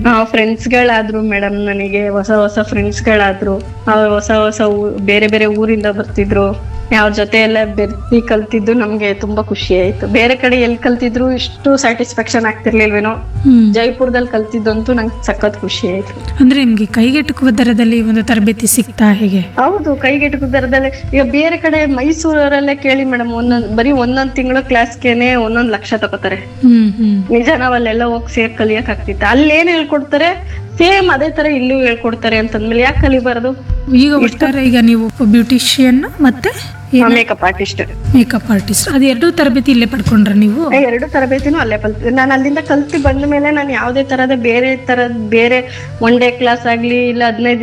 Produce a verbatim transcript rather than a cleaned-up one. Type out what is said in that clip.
Friends ಗಳಾದ್ರು madam, ನನಗೆ ಹೊಸ ಹೊಸ ಫ್ರೆಂಡ್ಸ್ ಗಳಾದ್ರು. ಅವ್ರು ಹೊಸ ಹೊಸ ಊ- ಬೇರೆ ಬೇರೆ ಊರಿಂದ ಬರ್ತಿದ್ರು. ಅವ್ರ ಜೊತೆ ಎಲ್ಲ ಬೆರ್ತಿ ಕಲ್ತಿದ್ದು ನಮ್ಗೆ ತುಂಬಾ ಖುಷಿ ಆಯ್ತು. ಬೇರೆ ಕಡೆ ಎಲ್ಲಿ ಕಲ್ತಿದ್ರು ಇಷ್ಟು ಸ್ಯಾಟಿಸ್ಫ್ಯಾಕ್ಷನ್ ಆಗ್ತಿರ್ಲಿಲ್ವೇನೋ, ಹ್ಮ್ ಜೈಪುರದಲ್ಲಿ ಕಲ್ತಿದ್ದಂತೂ ನಂಗೆ ಸಖತ್ ಖುಷಿ ಆಯ್ತು. ಅಂದ್ರೆ ನಿಮ್ಗೆ ಕೈಗೆಟುಕುವ ದರದಲ್ಲಿ ಒಂದು ತರಬೇತಿ ಸಿಗ್ತಾ ಹೇಗೆ? ಹೌದು, ಕೈಗೆಟುಕು ದರದಲ್ಲೇ. ಈಗ ಬೇರೆ ಕಡೆ ಮೈಸೂರಲ್ಲೇ ಕೇಳಿ ಮೇಡಮ್, ಒಂದೊಂದ್ ಬರೀ ಒಂದೊಂದ್ ತಿಂಗಳು ಕ್ಲಾಸ್ಗೆನೆ ಒಂದೊಂದ್ ಲಕ್ಷ ತಗೋತಾರೆ. ಹ್ಮ್ ಹ್ಮ್ ನಿಜ, ನಾವಲ್ಲೆಲ್ಲ ಹೋಗಿ ಸೇರ್ ಕಲಿಯಕ್ ಆಗ್ತಿತ್ತು. ಅಲ್ಲಿ ಏನ್ ಹೇಳ್ಕೊಡ್ತಾರೆ ಸೇಮ್ ಅದೇ ತರ ಇಲ್ಲೂ ಹೇಳ್ಕೊಡ್ತಾರೆ ಅಂತಂದ್ಮೇಲೆ ಯಾಕೆ ಕಲಿಬಾರದು? ಈಗ ಒಟ್ಟಾರೆ ಈಗ ನೀವು ಬ್ಯೂಟಿಷಿಯನ್ ಮತ್ತೆ ಮೇಕಪ್ ಆರ್ಟಿಸ್ಟ್ ಮೇಕಪ್ ಆರ್ಟಿಸ್ಟ್ ಅದು ಎರಡು ತರಬೇತಿ ಇಲ್ಲೇ ಪಡ್ಕೊಂಡ್ರ ನೀವು? ಎರಡು ತರಬೇತಿನೂ ಅಲ್ಲೇ ಕಲ್ತಿ. ನಾನು ಅಲ್ಲಿಂದ ಕಲ್ತಿ ಬಂದ ಮೇಲೆ ನಾನು ಯಾವ್ದೇ ತರದ ಬೇರೆ ತರದ್ ಬೇರೆ ಒನ್ ಡೇ ಕ್ಲಾಸ್ ಆಗ್ಲಿ ಇಲ್ಲ ಹದಿನೈದು